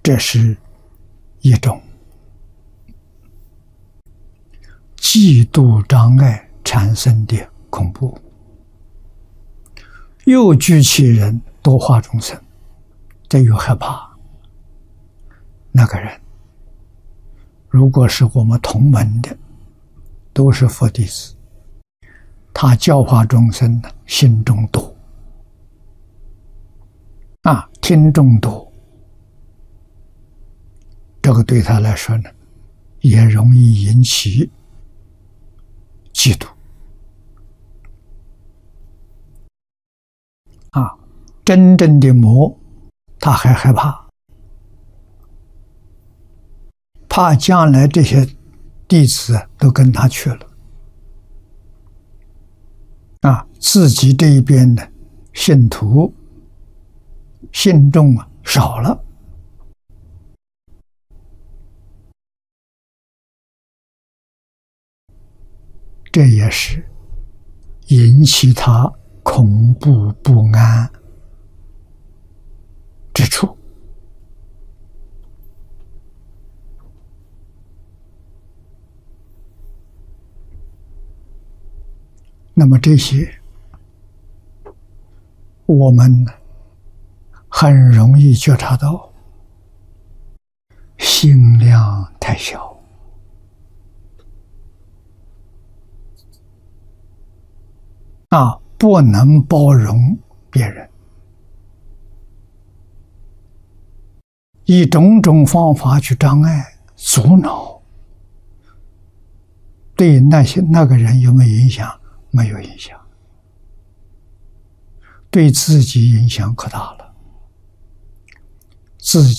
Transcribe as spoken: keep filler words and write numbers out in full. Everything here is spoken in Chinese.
这是一种嫉妒障碍产生的恐怖。又惧其人，多化众生，这又害怕。那个人如果是我们同门的，都是佛弟子，他教化众生呢，心中多啊，听众多，这个对他来说呢，也容易引起嫉妒啊。真正的魔，他还害怕，怕将来这些弟子都跟他去了啊，自己这一边的信徒信众啊少了，这也是引起他恐怖不安之处。那么这些我们很容易觉察到心量太小啊，不能包容别人，以种种方法去障碍阻挠，对那些那个人有没有影响？没有影响，对自己影响可大了，自己